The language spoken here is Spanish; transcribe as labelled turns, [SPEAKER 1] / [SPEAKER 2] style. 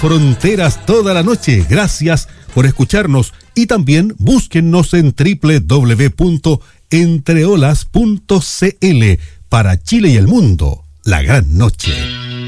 [SPEAKER 1] fronteras toda la noche. Gracias por escucharnos y también búsquennos en www.entreolas.cl para Chile y el mundo. La gran noche.